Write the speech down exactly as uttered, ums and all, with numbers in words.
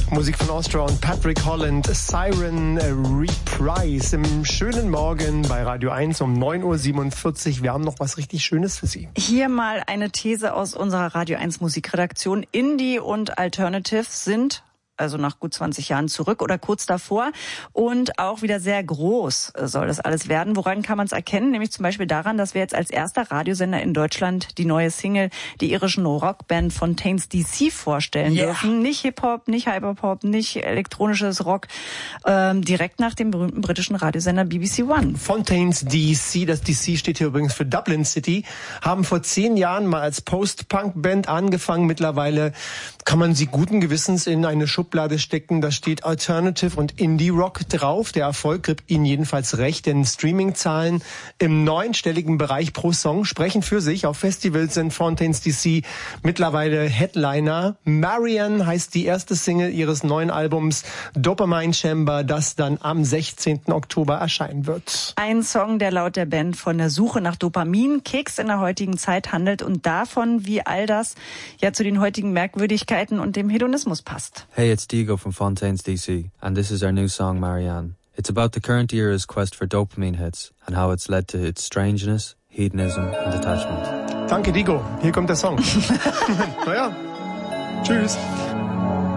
Musik von Austria und Patrick Holland, Siren Reprise im schönen Morgen bei Radio eins um neun Uhr siebenundvierzig. Wir haben noch was richtig Schönes für Sie. Hier mal eine These aus unserer Radio eins Musikredaktion. Indie und Alternative sind, also nach gut zwanzig Jahren zurück oder kurz davor. Und auch wieder sehr groß soll das alles werden. Woran kann man es erkennen? Nämlich zum Beispiel daran, dass wir jetzt als erster Radiosender in Deutschland die neue Single, die irischen Rockband Fontaines D C vorstellen yeah. dürfen. Nicht Hip-Hop, nicht Hyperpop, nicht elektronisches Rock. Ähm, direkt nach dem berühmten britischen Radiosender B B C One. Fontaines D C, das D C steht hier übrigens für Dublin City, haben vor zehn Jahren mal als Post-Punk-Band angefangen. Mittlerweile kann man sie guten Gewissens in eine Schublade stecken. Da steht Alternative und Indie-Rock drauf. Der Erfolg gibt ihnen jedenfalls recht, denn Streaming-Zahlen im neunstelligen Bereich pro Song sprechen für sich. Auf Festivals sind Fontaines D C mittlerweile Headliner. Marianne heißt die erste Single ihres neuen Albums Dopamine Chamber, das dann am sechzehnten Oktober erscheinen wird. Ein Song, der laut der Band von der Suche nach Dopamin, Kicks in der heutigen Zeit handelt und davon, wie all das ja zu den heutigen Merkwürdigkeiten und dem Hedonismus passt. Hey, it's Diego from Fontaines D C, and this is our new song, Marianne. It's about the current era's quest for dopamine hits and how it's led to its strangeness, hedonism and attachment. Danke, Diego. Hier kommt der Song. Naja, tschüss.